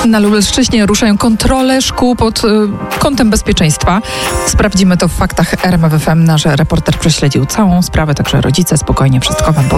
Na Lubelszczyźnie ruszają kontrole szkół pod kątem bezpieczeństwa. Sprawdzimy to w faktach RMF FM. Nasz reporter prześledził całą sprawę, także rodzice spokojnie, wszystko wam